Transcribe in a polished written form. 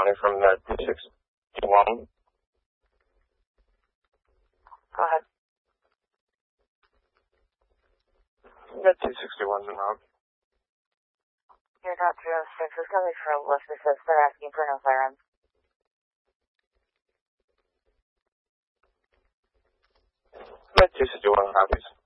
County from the 261. Go ahead. The 261 in Rob. You're not 306. It's going to be for a lift assist. They're asking for no firearms. The 261 copies.